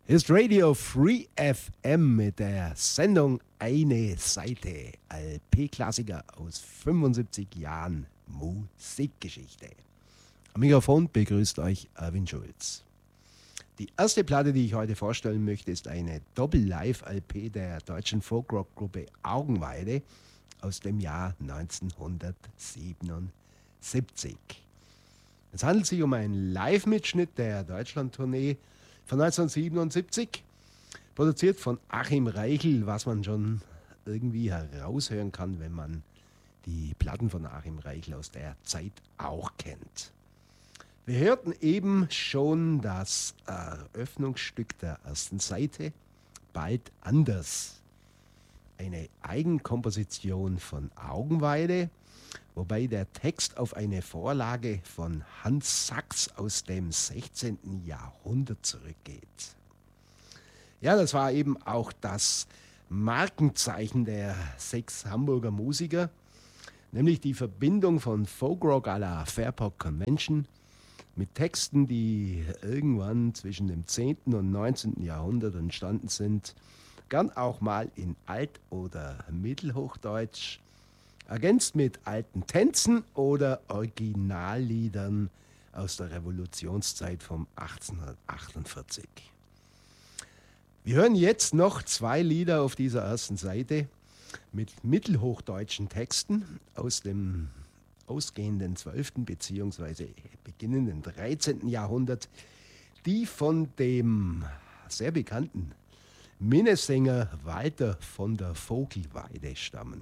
Ist Radio Free FM mit der Sendung Eine Seite, LP-Klassiker aus 75 Jahren Musikgeschichte. Am Mikrofon begrüßt euch Erwin Schulz. Die erste Platte, die ich heute vorstellen möchte, ist eine Doppel-Live-LP der deutschen Folkrock-Gruppe Augenweide aus dem Jahr 1977. Es handelt sich um einen Live-Mitschnitt der Deutschland-Tournee von 1977, produziert von Achim Reichel, was man schon irgendwie heraushören kann, wenn man die Platten von Achim Reichel aus der Zeit auch kennt. Wir hörten eben schon das Eröffnungsstück der ersten Seite, Bald anders. Eine Eigenkomposition von Augenweide, wobei der Text auf eine Vorlage von Hans Sachs aus dem 16. Jahrhundert zurückgeht. Ja, das war eben auch das Markenzeichen der 6 Hamburger Musiker, nämlich die Verbindung von Folkrock à la Fairport Convention mit Texten, die irgendwann zwischen dem 10. und 19. Jahrhundert entstanden sind, gern auch mal in Alt- oder Mittelhochdeutsch, ergänzt mit alten Tänzen oder Originalliedern aus der Revolutionszeit von 1848. Wir hören jetzt noch 2 Lieder auf dieser ersten Seite mit mittelhochdeutschen Texten aus dem ausgehenden 12. bzw. beginnenden 13. Jahrhundert, die von dem sehr bekannten Minnesänger Walter von der Vogelweide stammen.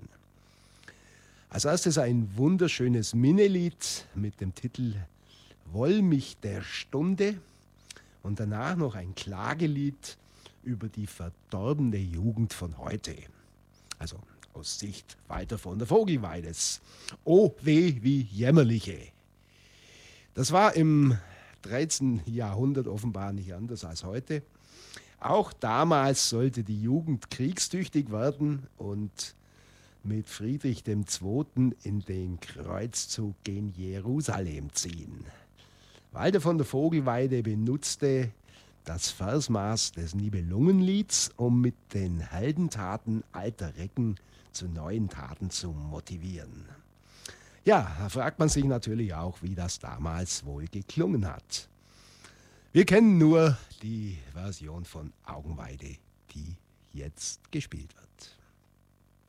Als erstes ein wunderschönes Minnelied mit dem Titel Wollmich der Stunde und danach noch ein Klagelied über die verdorbene Jugend von heute. Also aus Sicht Walter von der Vogelweides. Oh weh, wie jämmerliche. Das war im 13. Jahrhundert offenbar nicht anders als heute. Auch damals sollte die Jugend kriegstüchtig werden und mit Friedrich II. In den Kreuzzug gen Jerusalem ziehen. Walter von der Vogelweide benutzte das Versmaß des Nibelungenlieds, um mit den Heldentaten alter Recken zu neuen Taten zu motivieren. Ja, da fragt man sich natürlich auch, wie das damals wohl geklungen hat. Wir kennen nur die Version von Augenweide, die jetzt gespielt wird.